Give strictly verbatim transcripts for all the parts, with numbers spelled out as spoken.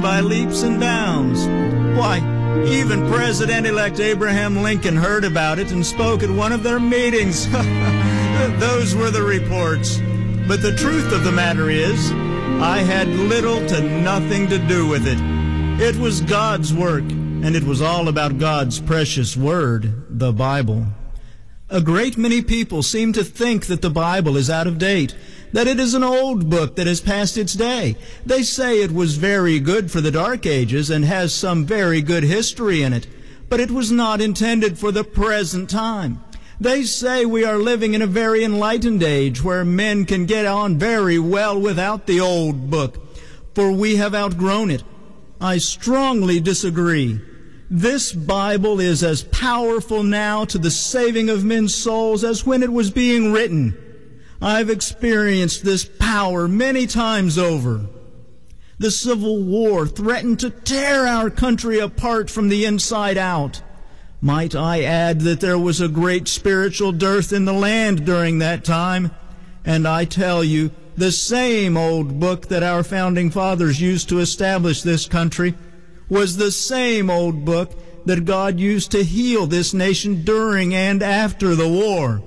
by leaps and bounds. Why, even President-elect Abraham Lincoln heard about it and spoke at one of their meetings. Those were the reports. But the truth of the matter is, I had little to nothing to do with it. It was God's work, and it was all about God's precious word, the Bible. A great many people seem to think that the Bible is out of date, that it is an old book that has passed its day. They say it was very good for the Dark Ages and has some very good history in it, but it was not intended for the present time. They say we are living in a very enlightened age where men can get on very well without the old book, for we have outgrown it. I strongly disagree. This Bible is as powerful now to the saving of men's souls as when it was being written. I've experienced this power many times over. The Civil War threatened to tear our country apart from the inside out. Might I add that there was a great spiritual dearth in the land during that time? And I tell you, the same old book that our founding fathers used to establish this country was the same old book that God used to heal this nation during and after the war.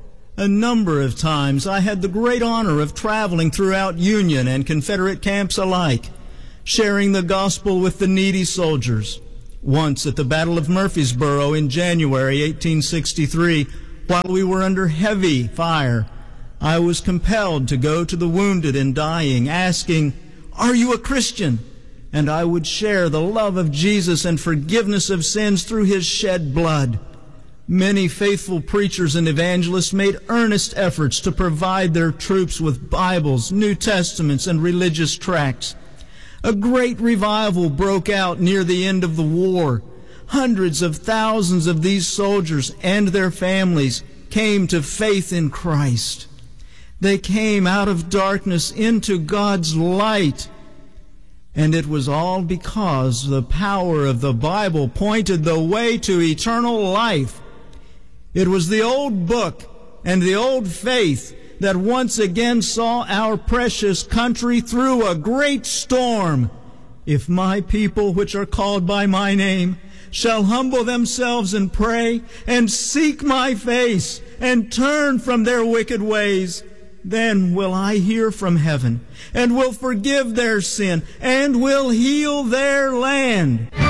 A number of times I had the great honor of traveling throughout Union and Confederate camps alike, sharing the gospel with the needy soldiers. Once at the Battle of Murfreesboro in January eighteen sixty-three, while we were under heavy fire, I was compelled to go to the wounded and dying, asking, "Are you a Christian?" And I would share the love of Jesus and forgiveness of sins through His shed blood. Many faithful preachers and evangelists made earnest efforts to provide their troops with Bibles, New Testaments, and religious tracts. A great revival broke out near the end of the war. Hundreds of thousands of these soldiers and their families came to faith in Christ. They came out of darkness into God's light. And it was all because the power of the Bible pointed the way to eternal life. It was the old book and the old faith that once again saw our precious country through a great storm. If my people, which are called by my name, shall humble themselves and pray and seek my face and turn from their wicked ways, then will I hear from heaven and will forgive their sin and will heal their land.